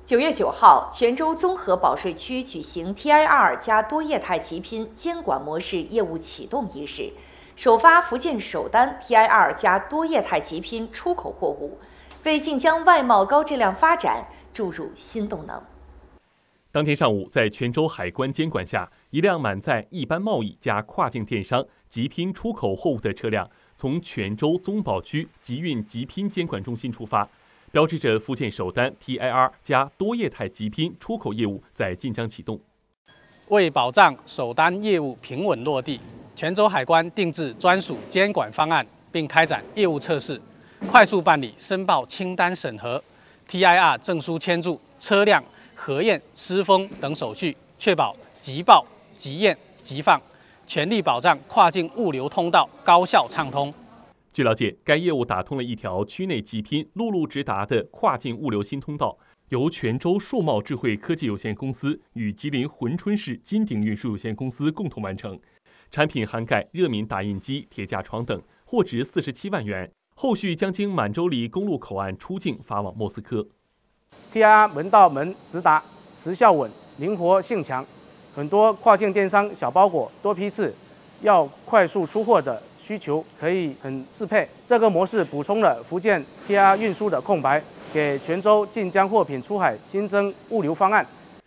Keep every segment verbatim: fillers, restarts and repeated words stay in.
九月九号，泉州综合保税区举行 T I R 加多业态极拼监管模式业务启动仪式，首发福建首单 T I R 加多业态极拼出口货物，为晋江外贸高质量发展注入新动能。 当天上午，在泉州海关监管下，一辆满载一般贸易加跨境电商极拼出口货物的车辆从泉州综保区集运极拼监管中心出发，标志着福建首单 T I R 加多业态极拼出口业务在晋江启动。 为保障首单业务平稳落地，泉州海关定制专属监管方案，并开展业务测试，快速办理申报清单审核、T I R 证书签注、车辆核验、施封等手续，确保即报、即验、即放，全力保障跨境物流通道高效畅通。 据了解，该业务打通了一条区内极拼、陆路直达的跨境物流新通道，由泉州数贸智慧科技有限公司与吉林珲春市金鼎运输有限公司共同完成。产品涵盖热敏打印机、铁架床等，货值四十七万元。后续将经满洲里公路口岸出境发往莫斯科。 T I R 门到门直达，时效稳，灵活性强。很多跨境电商小包裹、多批次，要快速出货的需求可以很适配。这个模式补充了福建 T I R 运输的空白，给泉州晋江货品出海新增物流方案。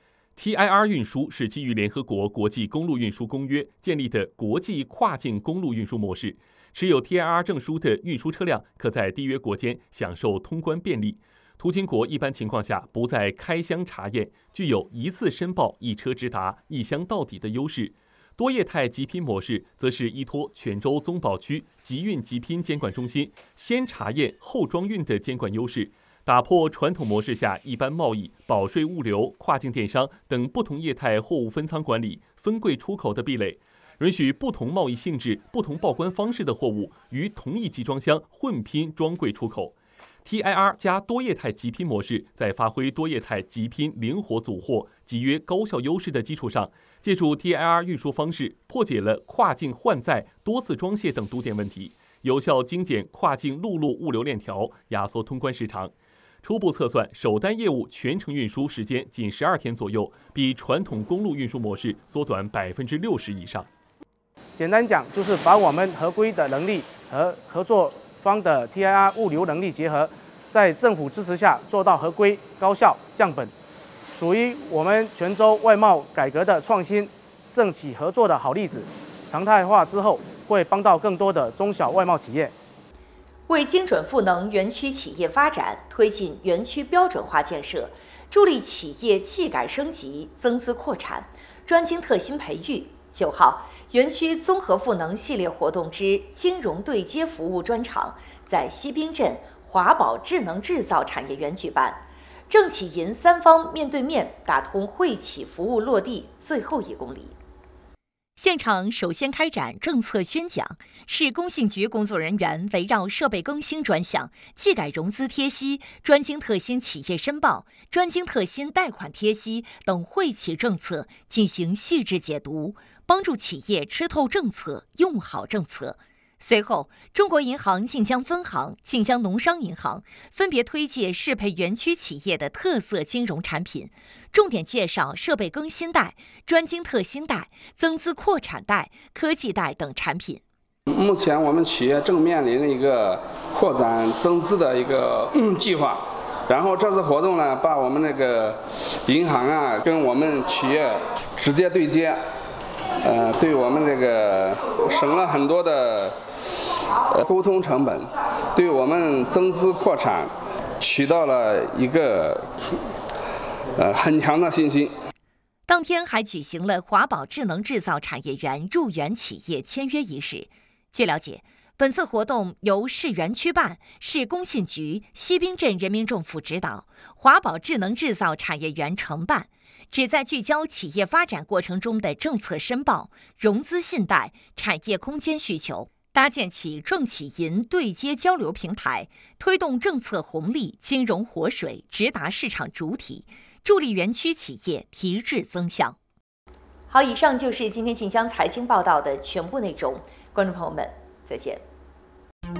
T I R 运输是基于联合国国际公路运输公约建立的国际跨境公路运输模式。持有 T I R 证书的运输车辆可在缔约国间享受通关便利。途经国一般情况下不再开箱查验，具有一次申报、一车直达、一箱到底的优势。多业态极拼模式则是依托泉州综保区集运极拼监管中心先查验后装运的监管优势，打破传统模式下一般贸易、保税物流、跨境电商等不同业态货物分仓管理、分柜出口的壁垒，允许不同贸易性质、不同报关方式的货物于同一集装箱混拼装柜出口。T I R 加多业态极拼模式在发挥多业态极拼灵活组货、集约高效优势的基础上，借助 T I R 运输方式破解了跨境换载、多次装卸等堵点问题，有效精简跨境陆路物流链条，压缩通关时长。初步测算，首单业务全程运输时间仅十二天左右，比传统公路运输模式缩短百分之六十以上。 简单讲，就是把我们合规的能力和合作方的 T I R 物流能力结合，在政府支持下做到合规、高效、降本，属于我们泉州外贸改革的创新、政企合作的好例子。常态化之后，会帮到更多的中小外贸企业。 为精准赋能园区企业发展，推进园区标准化建设，助力企业技改升级、增资扩产、专精特新培育。九号，园区综合赋能系列活动之金融对接服务专场在西滨镇华宝智能制造产业园举办，政企银三方面对面打通惠企服务落地最后一公里。现场首先开展政策宣讲，市工信局工作人员围绕设备更新专项、技改融资贴息、专精特新企业申报、专精特新贷款贴息等惠企政策进行细致解读，帮助企业吃透政策、用好政策。随后，中国银行晋江分行、晋江农商银行分别推介适配园区企业的特色金融产品，重点介绍设备更新贷、专精特新贷、增资扩产贷、科技贷等产品。 目前我们企业正面临一个扩展增资的一个、嗯、计划，然后这次活动呢，把我们那个银行啊跟我们企业直接对接。呃，对我们这个省了很多的呃沟通成本，对我们增资扩产起到了一个呃很强的信心。 当天还举行了华宝智能制造产业园入园企业签约仪式。据了解，本次活动由市园区办、市工信局、西滨镇人民政府指导，华宝智能制造产业园承办。旨在聚焦企业发展过程中的政策申报、融资信贷、产业空间需求，搭建起政企银对接交流平台，推动政策红利、金融活水直达市场主体，助力园区企业提质增效。好，以上就是今天晋江财经报道的全部内容，观众朋友们，再见。